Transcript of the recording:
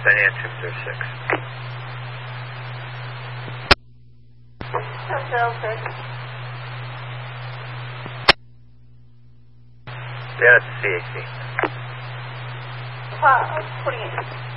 Diane 236. Hotel 6. Yeah, it's CAC. 48.